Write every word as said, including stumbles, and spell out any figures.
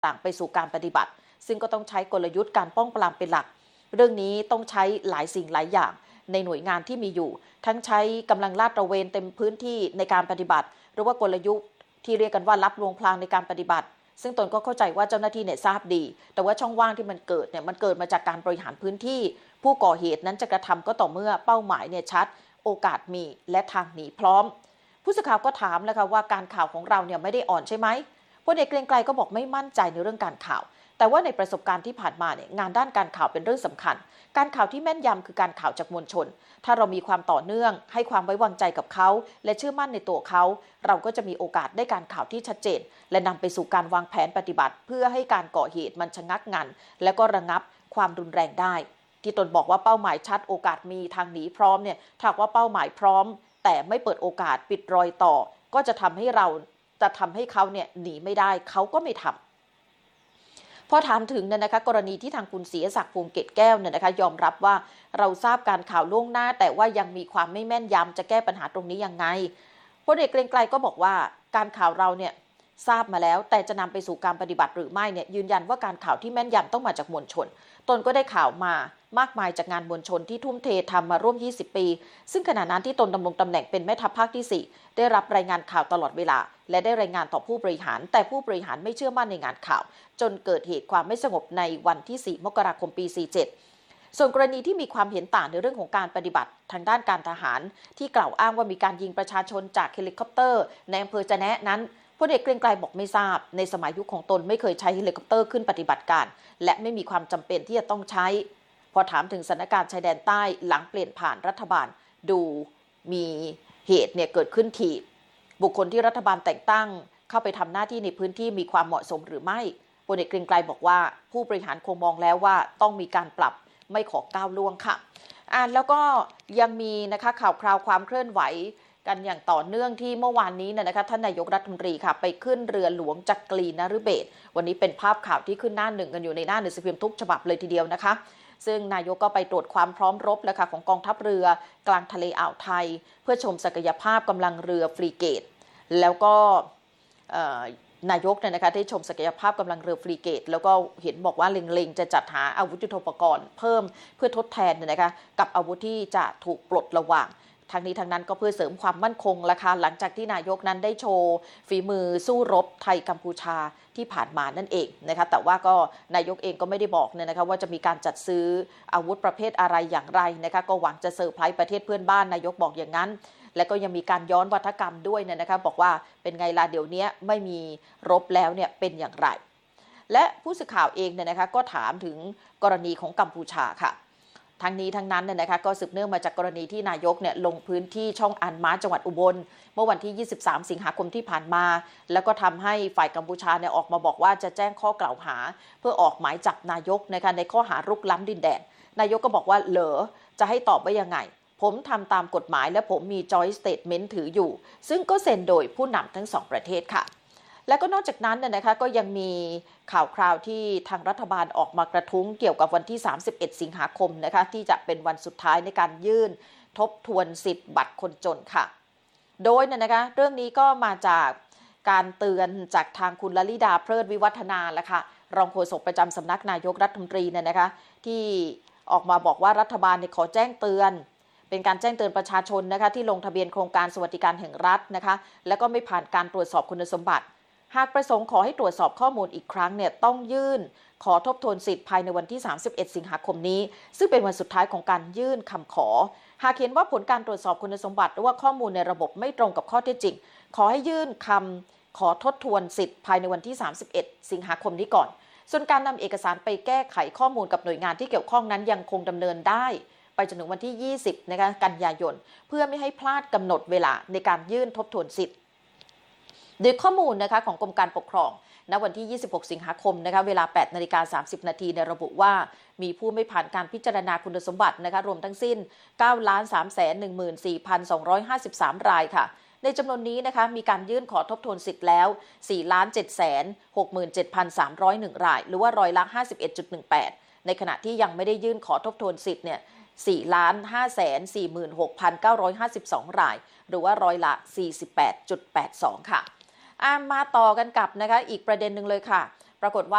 ต่างไปสู่การปฏิบัติซึ่งก็ต้องใช้กลยุทธ์การป้องปรามเป็นหลักเรื่องนี้ต้องใช้หลายสิ่งหลายอย่างในหน่วยงานที่มีอยู่ทั้งใช้กำลังลาดตระเวนเต็มพื้นที่ในการปฏิบัติหรือว่ากลยุทธ์ที่เรียกกันว่าลับลวงพรางในการปฏิบัติซึ่งตนก็เข้าใจว่าเจ้าหน้าที่เนี่ยทราบดีแต่ว่าช่องว่างที่มันเกิดเนี่ยมันเกิดมาจากการบริหารพื้นที่ผู้ก่อเหตุนั้นจะกระทำก็ต่อเมื่อเป้าหมายเนี่ยชัดโอกาสมีและทางหนีพร้อมผู้สื่อข่าวก็ถามแล้วค่ะว่าการข่าวของเราเนี่ยไม่ได้อ่อนใช่ไหมพลเอกเกรียงไกรก็บอกไม่มั่นใจในเรื่องการข่าวแต่ว่าในประสบการณ์ที่ผ่านมาเนี่ยงานด้านการข่าวเป็นเรื่องสำคัญการข่าวที่แม่นยำคือการข่าวจากมวลชนถ้าเรามีความต่อเนื่องให้ความไว้วางใจกับเขาและเชื่อมั่นในตัวเขาเราก็จะมีโอกาสได้การข่าวที่ชัดเจนและนำไปสู่การวางแผนปฏิบัติเพื่อให้การก่อเหตุมันชะงักงันและก็ระงับความรุนแรงได้ที่ตนบอกว่าเป้าหมายชัดโอกาสมีทางหนีพร้อมเนี่ยถ้าว่าเป้าหมายพร้อมแต่ไม่เปิดโอกาสปิดรอยต่อก็จะทำให้เราจะทำให้เขาเนี่ยหนีไม่ได้เขาก็ไม่ทำพอถามถึงเนี่ยนะคะกรณีที่ทางคุณศรีศักดิ์ภูมิเกตแก้วเนี่ยนะคะยอมรับว่าเราทราบการข่าวล่วงหน้าแต่ว่ายังมีความไม่แม่นยำจะแก้ปัญหาตรงนี้ยังไงพลเอกเกรียงไกรก็บอกว่าการข่าวเราเนี่ยทราบมาแล้วแต่จะนำไปสู่การปฏิบัติหรือไม่เนี่ยยืนยันว่าการข่าวที่แม่นยำต้องมาจากมวลชนตนก็ได้ข่าวมามากมายจากงานมวลชนที่ทุ่มเททำมาร่วมยี่สิบปีซึ่งขณะนั้นที่ตนดำรงตำแหน่งเป็นแม่ทัพภาคที่สี่ได้รับรายงานข่าวตลอดเวลาและได้รายงานต่อผู้บริหารแต่ผู้บริหารไม่เชื่อมั่นในงานข่าวจนเกิดเหตุความไม่สงบในวันที่สี่มกราคมปีสี่สิบเจ็ดส่วนกรณีที่มีความเห็นต่างในเรื่องของการปฏิบัติทางด้านการทหารที่กล่าวอ้างว่ามีการยิงประชาชนจากเฮลิคอปเตอร์ในอำเภอจะแนะนั้นพลเอกเกรียงไกรบอกไม่ทราบในสมัยยุคของตนไม่เคยใช้เฮลิคอปเตอร์ขึ้นปฏิบัติการและไม่มีความจำเป็นที่จะต้องใช้พอถามถึงสถานการณ์ชายแดนใต้หลังเปลี่ยนผ่านรัฐบาลดูมีเหตุเนี่ยเกิดขึ้นทีบุคคลที่รัฐบาลแต่งตั้งเข้าไปทำหน้าที่ในพื้นที่มีความเหมาะสมหรือไม่พลเอกเกรียงไกรบอกว่าผู้บริหารคงมองแล้วว่าต้องมีการปรับไม่ขอก้าวล่วงค่ะอ่าแล้วก็ยังมีนะคะข่าวคราวความเคลื่อนไหวกันอย่างต่อเนื่องที่เมื่อวานนี้นะคะท่านนายกรัฐมนตรีค่ะไปขึ้นเรือหลวงจักรีนฤเบศรวันนี้เป็นภาพข่าวที่ขึ้นหน้าหนึ่งกันอยู่ในหน้าหนังสือพิมพ์ทุกฉบับเลยทีเดียวนะคะซึ่งนายกก็ไปตรวจความพร้อมรบแล้วค่ะของกองทัพเรือกลางทะเลอ่าวไทยเพื่อชมศักยภาพกำลังเรือฟรีเกตแล้วก็นายกเนี่ยนะคะได้ชมศักยภาพกำลังเรือฟรีเกตแล้วก็เห็นบอกว่าเล็งๆจะจัดหาอาวุธยุทโธปกรณ์เพิ่มเพื่อทดแทนเนี่ยนะคะกับอาวุธที่จะถูกปลดระวางทางนี้ทางนั้นก็เพื่อเสริมความมั่นคงละค่ะหลังจากที่นายกนั้นได้โชว์ฝีมือสู้รบไทยกัมพูชาที่ผ่านมานั่นเองนะคะแต่ว่าก็นายกเองก็ไม่ได้บอกเนี่ยนะคะว่าจะมีการจัดซื้ออาวุธประเภทอะไรอย่างไรนะคะก็หวังจะเซอร์ไพรส์ประเทศเพื่อนบ้านนายกบอกอย่างนั้นและก็ยังมีการย้อนวัฒกรรมด้วยเนี่ยนะคะบอกว่าเป็นไงล่ะเดี๋ยวนี้ไม่มีรบแล้วเนี่ยเป็นอย่างไรและผู้สื่อข่าวเองเนี่ยนะคะก็ถามถึงกรณีของกัมพูชาค่ะทั้งนี้ทั้งนั้นเนี่ยนะคะก็สืบเนื่องมาจากกรณีที่นายกเนี่ยลงพื้นที่ช่องอันม้าจังหวัดอุบลเมื่อวันที่ยี่สิบสามสิงหาคมที่ผ่านมาแล้วก็ทำให้ฝ่ายกัมพูชาเนี่ยออกมาบอกว่าจะแจ้งข้อกล่าวหาเพื่อออกหมายจับนายกนะคะในข้อหารุกล้ำดินแดนนายกก็บอกว่าเหรอจะให้ตอบว่ายังไงผมทำตามกฎหมายและผมมี joint statement ถืออยู่ซึ่งก็เซ็นโดยผู้นำทั้งสองประเทศค่ะและก็นอกจากนั้นเนี่ยนะคะก็ยังมีข่าวคราวที่ทางรัฐบาลออกมากระทุ้งเกี่ยวกับวันที่สามสิบเอ็ดสิงหาคมนะคะที่จะเป็นวันสุดท้ายในการยื่นทบทวนสิทธิ์บัตรคนจนค่ะโดยเนี่ยนะคะเรื่องนี้ก็มาจากการเตือนจากทางคุณลลิดาเพลิดวิวัฒนาแหละค่ะรองโฆษกประจำสำนักนายกรัฐมนตรีเนี่ยนะคะที่ออกมาบอกว่ารัฐบาลเนี่ยขอแจ้งเตือนเป็นการแจ้งเตือนประชาชนนะคะที่ลงทะเบียนโครงการสวัสดิการแห่งรัฐนะคะแล้วก็ไม่ผ่านการตรวจสอบคุณสมบัติหากประสงค์ขอให้ตรวจสอบข้อมูลอีกครั้งเนี่ยต้องยื่นขอทบทวนสิทธิ์ภายในวันที่สามสิบเอ็ดสิงหาคมนี้ซึ่งเป็นวันสุดท้ายของการยื่นคำขอหากเห็นว่าผลการตรวจสอบคุณสมบัติหรือว่าข้อมูลในระบบไม่ตรงกับข้อเท็จจริงขอให้ยื่นคำขอทบทวนสิทธิ์ภายในวันที่สามสิบเอ็ดสิงหาคมนี้ก่อนส่วนการนำเอกสารไปแก้ไขข้อมูลกับหน่วยงานที่เกี่ยวข้องนั้นยังคงดำเนินได้ไปจนถึงวันที่ยี่สิบนะคะกันยายนเพื่อไม่ให้พลาดกำหนดเวลาในการยื่นทบทวนสิทธิ์โดยข้อมูลนะคะของกรมการปกครองณวันที่ยี่สิบหกสิงหาคมนะคะเวลา แปดนาฬิกาสามสิบนาทีในระบุว่ามีผู้ไม่ผ่านการพิจารณาคุณสมบัตินะคะรวมทั้งสิ้น เก้าล้านสามแสนหนึ่งหมื่นสี่พันสองร้อยห้าสิบสาม รายค่ะในจำนวนนี้นะคะมีการยื่นขอทบทวนสิทธิ์แล้ว สี่ล้านเจ็ดแสนหกหมื่นเจ็ดพันสามร้อยเอ็ด รายหรือว่าร้อยละ ห้าสิบเอ็ดจุดหนึ่งแปด ในขณะที่ยังไม่ได้ยื่นขอทบทวนสิทธิ์เนี่ยสี่ล้านห้าแสนสี่หมื่นหกพันเก้าร้อยห้าสิบสอง รายหรือว่าร้อยละ สี่สิบแปดจุดแปดสอง ค่ะมาต่อกันกับนะคะอีกประเด็นหนึ่งเลยค่ะปรากฏว่า